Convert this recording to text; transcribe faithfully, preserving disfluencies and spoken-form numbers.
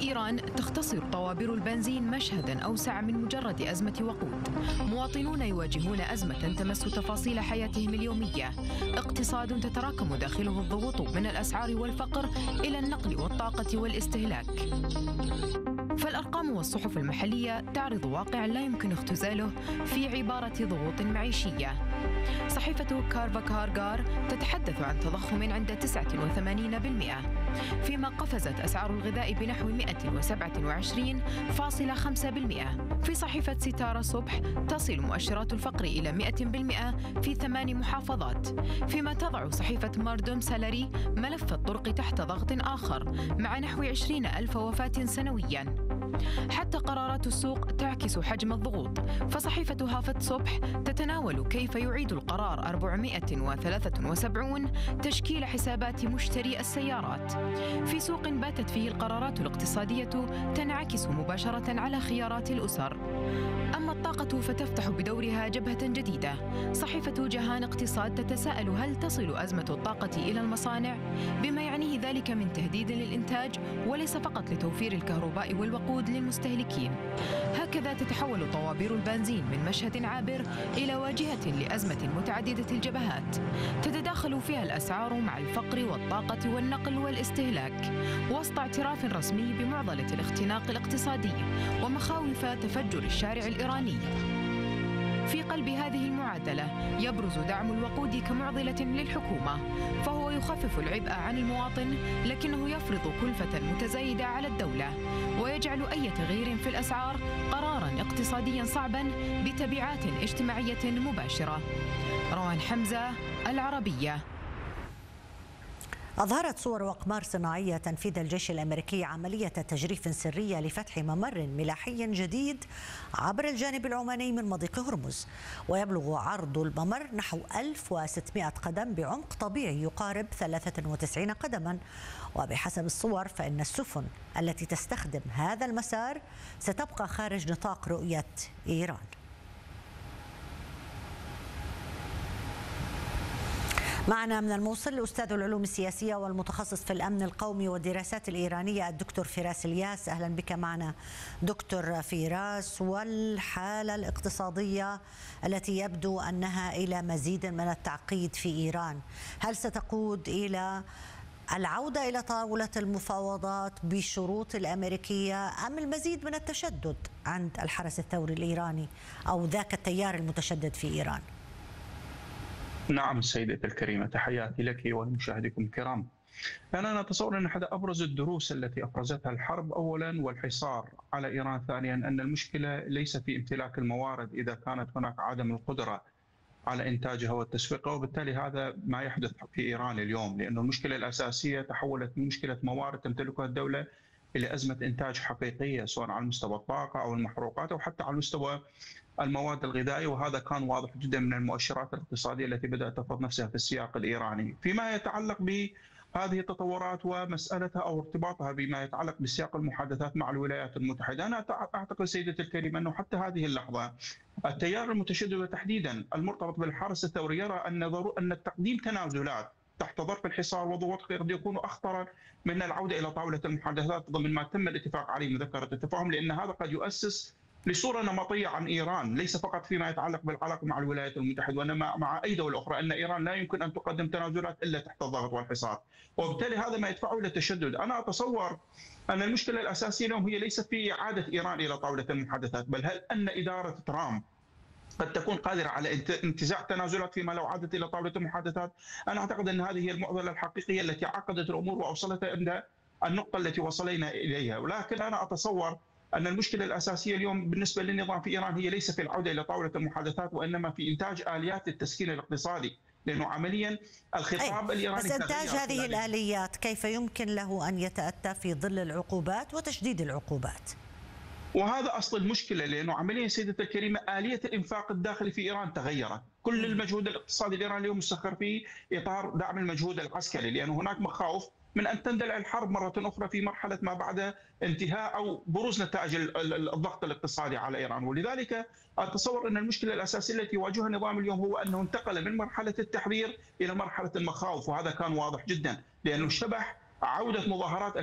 إيران تختصر طوابير البنزين مشهداً أوسع من مجرد أزمة وقود. مواطنون يواجهون أزمة تمس تفاصيل حياتهم اليومية، اقتصاد تتراكم داخله الضغوط من الأسعار والفقر إلى النقل والطاقة والاستهلاك. فالأرقام والصحف المحلية تعرض واقعاً لا يمكن اختزاله في عبارة ضغوط معيشية. صحيفة كارفا كارغار تتحدث عن تضخم عند تسعة وثمانين بالمئة، فيما قفزت أسعار الغذاء بنحو مئة وسبعة وعشرين فاصلة خمسة بالمئة. في صحيفة ستارة صبح تصل مؤشرات الفقر إلى مئة بالمئة في ثمان محافظات، فيما تضع صحيفة ماردوم سالاري ملف الطرق تحت ضغط آخر مع نحو عشرين ألف وفاة سنوياً. حتى قرارات السوق تعكس حجم الضغوط، فصحيفة هافت صبح تتناول كيف يعيد القرار أربعمئة وثلاثة وسبعين تشكيل حسابات مشتري السيارات في سوق باتت فيه القرارات الاقتصادية تنعكس مباشرة على خيارات الأسر. أما الطاقة فتفتح بدورها جبهة جديدة. صحيفة جهان اقتصاد تتساءل هل تصل أزمة الطاقة إلى المصانع، بما يعنيه ذلك من تهديد للإنتاج وليس فقط لتوفير الكهرباء والوقود للمستهلكين. هكذا تتحول طوابير البنزين من مشهد عابر إلى واجهة لأزمة متعددة الجبهات تتداخل فيها الأسعار مع الفقر والطاقة والنقل والاستهلاك، وسط اعتراف رسمي بمعضلة الاختناق الاقتصادي ومخاوف تفجر الشارع الإيراني. في قلب هذه المعادلة يبرز دعم الوقود كمعضلة للحكومة، فهو يخفف العبء عن المواطن لكنه يفرض كلفة متزايدة على الدولة ويجعل أي تغيير في الأسعار قراراً اقتصادياً صعباً بتبعات اجتماعية مباشرة. روان حمزة، العربية. أظهرت صور وأقمار صناعية تنفيذ الجيش الأمريكي عملية تجريف سرية لفتح ممر ملاحي جديد عبر الجانب العماني من مضيق هرمز، ويبلغ عرض الممر نحو ألف وستمئة قدم بعمق طبيعي يقارب ثلاثة وتسعين قدما. وبحسب الصور فإن السفن التي تستخدم هذا المسار ستبقى خارج نطاق رؤية إيران. معنا من الموصل أستاذ العلوم السياسية والمتخصص في الأمن القومي والدراسات الإيرانية الدكتور فراس الياس. أهلا بك معنا دكتور فراس. والحالة الاقتصادية التي يبدو أنها إلى مزيد من التعقيد في إيران، هل ستقود إلى العودة إلى طاولة المفاوضات بالشروط الأمريكية أم المزيد من التشدد عند الحرس الثوري الإيراني أو ذاك التيار المتشدد في إيران؟ نعم سيدتي الكريمة، تحياتي لك ولمشاهديكم الكرام. أنا نتصور أن أحد أبرز الدروس التي أفرزتها الحرب أولا والحصار على إيران ثانيا أن المشكلة ليس في امتلاك الموارد إذا كانت هناك عدم القدرة على إنتاجها والتسويقها، وبالتالي هذا ما يحدث في إيران اليوم، لأن المشكلة الأساسية تحولت من مشكلة موارد تمتلكها الدولة إلى أزمة إنتاج حقيقية، سواء على مستوى الطاقة أو المحروقات أو حتى على مستوى المواد الغذائية، وهذا كان واضح جدا من المؤشرات الاقتصادية التي بدأت تفرض نفسها في السياق الإيراني. فيما يتعلق بهذه التطورات ومسألتها أو ارتباطها بما يتعلق بسياق المحادثات مع الولايات المتحدة، أنا أعتقد سيدتي الكريمة أنه حتى هذه اللحظة التيار المتشدد وتحديدا المرتبط بالحرس الثوري يرى أن أن تقديم تنازلات تحت ظرف الحصار وضغوط قد يكون أخطر من العودة إلى طاولة المحادثات ضمن ما تم الاتفاق عليه مذكرة التفاهم، لأن هذا قد يؤسس لصورة نمطية عن إيران، ليس فقط فيما يتعلق بالعلاقة مع الولايات المتحدة وإنما مع أي دولة أخرى، أن إيران لا يمكن أن تقدم تنازلات إلا تحت الضغط والحصار، وبالتالي هذا ما يدفعه إلى التشدد. أنا أتصور أن المشكلة الأساسية اليوم هي ليست في إعادة إيران إلى طاولة المحادثات، بل هل أن إدارة ترامب قد تكون قادرة على انتزاع تنازلات فيما لو عادت إلى طاولة المحادثات. أنا أعتقد أن هذه هي المعضلة الحقيقية التي عقدت الأمور وأوصلتها إلى النقطة التي وصلنا إليها، ولكن أنا أتصور أن المشكلة الأساسية اليوم بالنسبة للنظام في إيران هي ليس في العودة إلى طاولة المحادثات وإنما في إنتاج آليات التسكين الاقتصادي، لأنه عمليا الخطاب أي. الإيراني بس إنتاج هذه الآليات كيف يمكن له أن يتأتى في ظل العقوبات وتشديد العقوبات؟ وهذا أصل المشكلة، لأنه عمليا سيدتي الكريمة آلية الإنفاق الداخلي في إيران تغيرت. كل المجهود الاقتصادي الإيراني اليوم مسخر في إطار دعم المجهود العسكري، لأن هناك مخاوف من أن تندلع الحرب مرة أخرى في مرحلة ما بعد انتهاء أو بروز نتائج الضغط الاقتصادي على إيران. ولذلك أتصور أن المشكلة الأساسية التي يواجهها النظام اليوم هو أنه انتقل من مرحلة التحرير إلى مرحلة المخاوف، وهذا كان واضح جدا، لأنه شبح عودة مظاهرات